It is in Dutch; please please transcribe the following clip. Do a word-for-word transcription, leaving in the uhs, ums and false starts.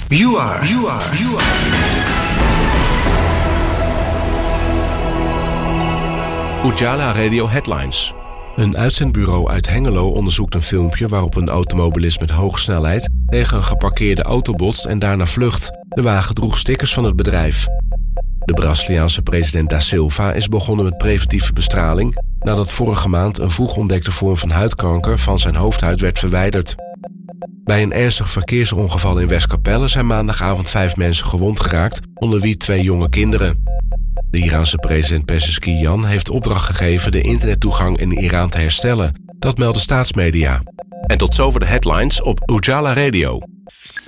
You are, you are, you are. Ujala Radio Headlines. Een uitzendbureau uit Hengelo onderzoekt een filmpje waarop een automobilist met hoge snelheid tegen een geparkeerde auto botst en daarna vlucht. De wagen droeg stickers van het bedrijf. De Braziliaanse president Da Silva is begonnen met preventieve bestraling nadat vorige maand een vroeg ontdekte vorm van huidkanker van zijn hoofdhuid werd verwijderd. Bij een ernstig verkeersongeval in Westkapelle zijn maandagavond vijf mensen gewond geraakt, onder wie twee jonge kinderen. De Iraanse president Pezeshkian heeft opdracht gegeven de internettoegang in Iran te herstellen. Dat melden staatsmedia. En tot zover de headlines op Ujala Radio.